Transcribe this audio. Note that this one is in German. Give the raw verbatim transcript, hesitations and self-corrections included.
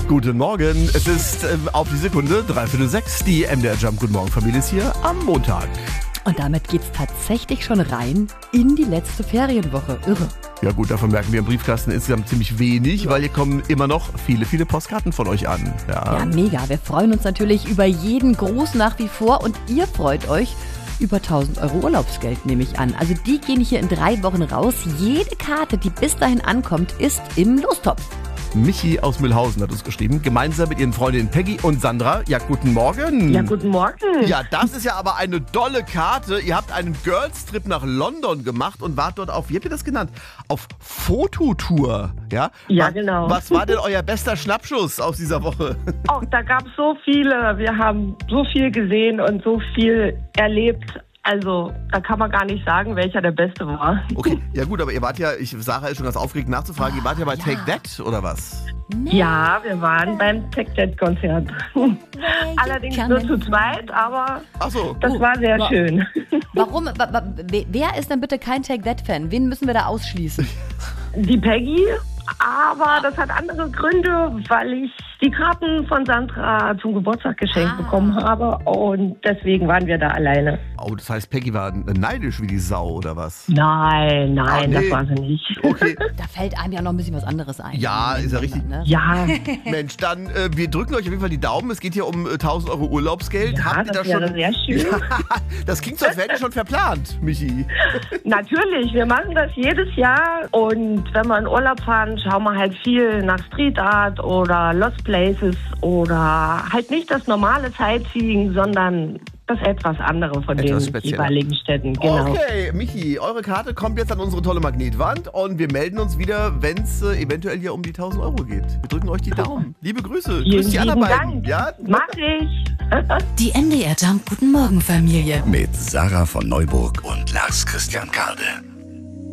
Guten Morgen, es ist ähm, auf die Sekunde dreiviertel sechs. Die M D R Jump Guten Morgen Familie ist hier am Montag. Und damit geht's tatsächlich schon rein in die letzte Ferienwoche. Irre. Ja gut, davon merken wir im Briefkasten insgesamt ziemlich wenig, weil hier kommen immer noch viele, viele Postkarten von euch an. Ja, Ja, mega. Wir freuen uns natürlich über jeden Gruß nach wie vor und ihr freut euch über tausend Euro Urlaubsgeld, nehme ich an. Also die gehen hier in drei Wochen raus. Jede Karte, die bis dahin ankommt, ist im Lostopf. Michi aus Mühlhausen hat uns geschrieben, gemeinsam mit ihren Freundinnen Peggy und Sandra. Ja, guten Morgen. Ja, guten Morgen. Ja, das ist ja aber eine dolle Karte. Ihr habt einen Girls-Trip nach London gemacht und wart dort auf, wie habt ihr das genannt? Auf Fototour, ja? Ja, was, genau. Was war denn euer bester Schnappschuss aus dieser Woche? Auch da gab es so viele. Wir haben so viel gesehen und so viel erlebt. Also, da kann man gar nicht sagen, welcher der beste war. Okay, ja gut, aber ihr wart ja, ich Sarah ist schon ganz aufgeregt nachzufragen, ihr wart ja bei ja. Take That, oder was? Ja, wir waren beim Take That Konzert. Allerdings nur zu zweit, aber Ach so. das war sehr Wa- schön. Warum? wa- wa- we- Wer ist denn bitte kein Take That-Fan? Wen müssen wir da ausschließen? Die Peggy, aber das hat andere Gründe, weil ich die Karten von Sandra zum Geburtstag geschenkt Ah. bekommen habe und deswegen waren wir da alleine. Oh, das heißt, Peggy war neidisch wie die Sau, oder was? Nein, nein, Ah, nee. das war sie nicht. Okay, Da fällt einem ja noch ein bisschen was anderes ein. Ja, ist ja richtig. Ne? Ja, Mensch, dann, äh, wir drücken euch auf jeden Fall die Daumen. Es geht hier um äh, tausend Euro Urlaubsgeld. ja Habt ihr das da wäre schon... sehr schön. Das klingt so, als wärt ihr schon verplant, Michi. Natürlich, wir machen das jedes Jahr und wenn wir in Urlaub fahren, schauen wir halt viel nach Street Art oder Lost Places oder halt nicht das normale Sightseeing, sondern das etwas andere von Etwas den spezieller. jeweiligen Städten. Genau. Okay, Michi, eure Karte kommt jetzt an unsere tolle Magnetwand und wir melden uns wieder, wenn es äh, eventuell hier um die tausend Euro geht. Wir drücken euch die Daumen. Liebe Grüße. Vielen Grüß die anderen lieben beiden. Dank. Ja? Mach ich. Die M D R Jump Guten Morgen Familie. Mit Sarah von Neuburg und Lars Christian Karde.